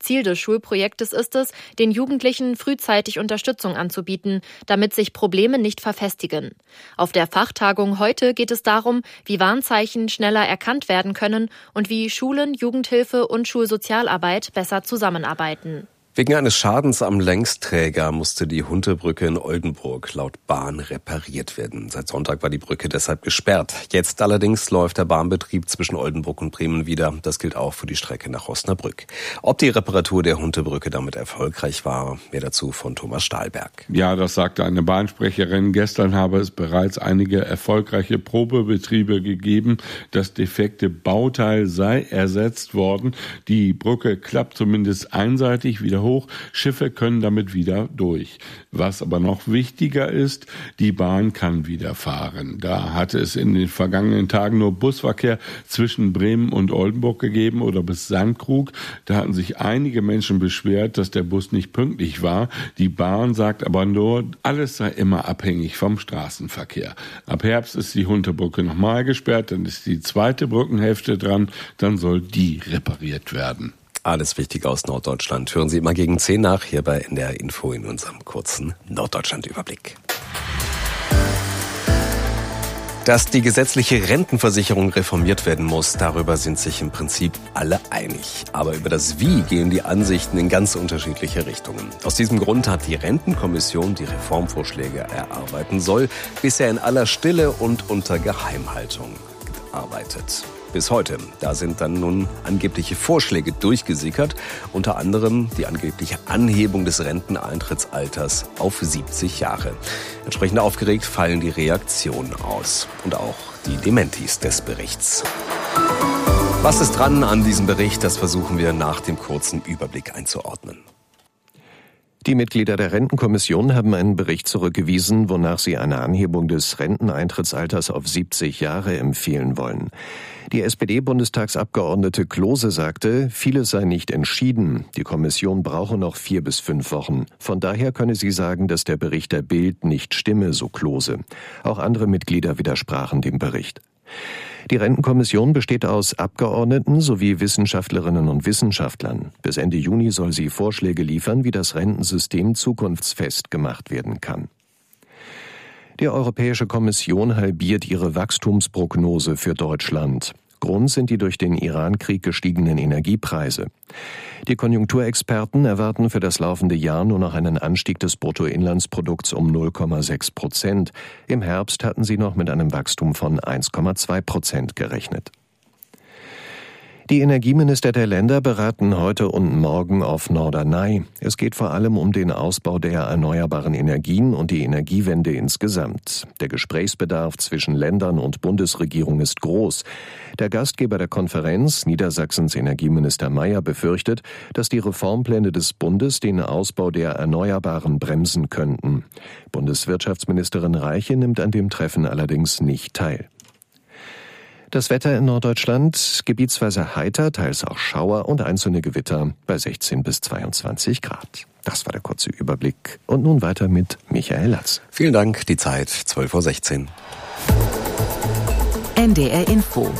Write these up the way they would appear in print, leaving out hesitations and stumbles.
Ziel des Schulprojektes ist es, den Jugendlichen frühzeitig Unterstützung anzubieten, damit sich Probleme nicht verfestigen. Auf der Fachtagung heute geht es darum, wie Warnzeichen schneller erkannt werden können und wie Schulen, Jugendhilfe und Schulsozialarbeit besser zusammenarbeiten. Wegen eines Schadens am Längsträger musste die Huntebrücke in Oldenburg laut Bahn repariert werden. Seit Sonntag war die Brücke deshalb gesperrt. Jetzt allerdings läuft der Bahnbetrieb zwischen Oldenburg und Bremen wieder. Das gilt auch für die Strecke nach Osnabrück. Ob die Reparatur der Huntebrücke damit erfolgreich war, mehr dazu von Thomas Stahlberg. Ja, das sagte eine Bahnsprecherin. Gestern habe es bereits einige erfolgreiche Probebetriebe gegeben. Das defekte Bauteil sei ersetzt worden. Die Brücke klappt zumindest einseitig wieder hoch. Schiffe können damit wieder durch. Was aber noch wichtiger ist, die Bahn kann wieder fahren. Da hatte es in den vergangenen Tagen nur Busverkehr zwischen Bremen und Oldenburg gegeben oder bis Sandkrug. Da hatten sich einige Menschen beschwert, dass der Bus nicht pünktlich war. Die Bahn sagt aber nur, alles sei immer abhängig vom Straßenverkehr. Ab Herbst ist die Huntebrücke nochmal gesperrt, dann ist die zweite Brückenhälfte dran, dann soll die repariert werden. Alles Wichtige aus Norddeutschland hören Sie immer gegen 10 nach, hier bei NDR Info in unserem kurzen Norddeutschland-Überblick. Dass die gesetzliche Rentenversicherung reformiert werden muss, darüber sind sich im Prinzip alle einig. Aber über das Wie gehen die Ansichten in ganz unterschiedliche Richtungen. Aus diesem Grund hat die Rentenkommission, die Reformvorschläge erarbeiten soll, bisher in aller Stille und unter Geheimhaltung gearbeitet. Bis heute. Da sind dann nun angebliche Vorschläge durchgesickert, unter anderem die angebliche Anhebung des Renteneintrittsalters auf 70 Jahre. Entsprechend aufgeregt fallen die Reaktionen aus und auch die Dementis des Berichts. Was ist dran an diesem Bericht? Das versuchen wir nach dem kurzen Überblick einzuordnen. Die Mitglieder der Rentenkommission haben einen Bericht zurückgewiesen, wonach sie eine Anhebung des Renteneintrittsalters auf 70 Jahre empfehlen wollen. Die SPD-Bundestagsabgeordnete Klose sagte, vieles sei nicht entschieden. Die Kommission brauche noch 4 bis 5 Wochen. Von daher könne sie sagen, dass der Bericht der Bild nicht stimme, so Klose. Auch andere Mitglieder widersprachen dem Bericht. Die Rentenkommission besteht aus Abgeordneten sowie Wissenschaftlerinnen und Wissenschaftlern. Bis Ende Juni soll sie Vorschläge liefern, wie das Rentensystem zukunftsfest gemacht werden kann. Die Europäische Kommission halbiert ihre Wachstumsprognose für Deutschland. Grund sind die durch den Iran-Krieg gestiegenen Energiepreise. Die Konjunkturexperten erwarten für das laufende Jahr nur noch einen Anstieg des Bruttoinlandsprodukts um 0,6%. Im Herbst hatten sie noch mit einem Wachstum von 1,2% gerechnet. Die Energieminister der Länder beraten heute und morgen auf Norderney. Es geht vor allem um den Ausbau der erneuerbaren Energien und die Energiewende insgesamt. Der Gesprächsbedarf zwischen Ländern und Bundesregierung ist groß. Der Gastgeber der Konferenz, Niedersachsens Energieminister Mayer, befürchtet, dass die Reformpläne des Bundes den Ausbau der Erneuerbaren bremsen könnten. Bundeswirtschaftsministerin Reiche nimmt an dem Treffen allerdings nicht teil. Das Wetter in Norddeutschland gebietsweise heiter, teils auch Schauer und einzelne Gewitter bei 16 bis 22 Grad. Das war der kurze Überblick. Und nun weiter mit Michael Latz. Vielen Dank, die Zeit 12:16 Uhr. NDR Info.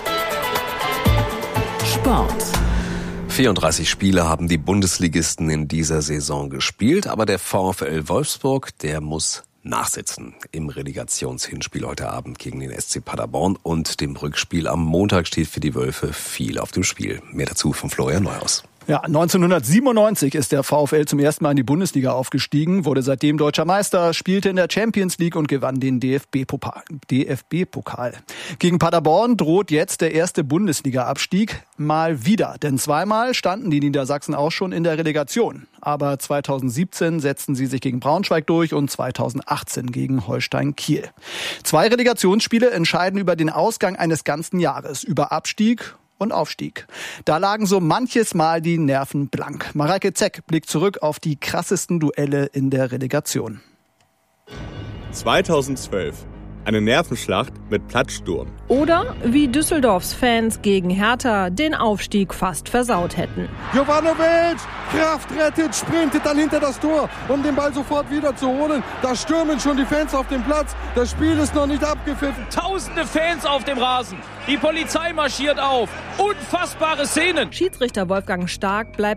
Sport. 34 Spiele haben die Bundesligisten in dieser Saison gespielt, aber der VfL Wolfsburg, der muss nachsitzen. Im Relegationshinspiel heute Abend gegen den SC Paderborn und dem Rückspiel am Montag steht für die Wölfe viel auf dem Spiel. Mehr dazu von Florian Neuhaus. Ja, 1997 ist der VfL zum ersten Mal in die Bundesliga aufgestiegen, wurde seitdem deutscher Meister, spielte in der Champions League und gewann den DFB-Pokal. Gegen Paderborn droht jetzt der erste Bundesliga-Abstieg mal wieder, denn zweimal standen die Niedersachsen auch schon in der Relegation. Aber 2017 setzten sie sich gegen Braunschweig durch und 2018 gegen Holstein Kiel. 2 Relegationsspiele entscheiden über den Ausgang eines ganzen Jahres, über Abstieg und Aufstieg. Da lagen so manches Mal die Nerven blank. Mareike Zeck blickt zurück auf die krassesten Duelle in der Relegation. 2012. Eine Nervenschlacht mit Platzsturm. Oder wie Düsseldorfs Fans gegen Hertha den Aufstieg fast versaut hätten. Jovanovic, Kraft rettet, sprintet dann hinter das Tor, um den Ball sofort wieder zu holen. Da stürmen schon die Fans auf den Platz. Das Spiel ist noch nicht abgepfiffen. Tausende Fans auf dem Rasen. Die Polizei marschiert auf. Unfassbare Szenen. Schiedsrichter Wolfgang Stark bleibt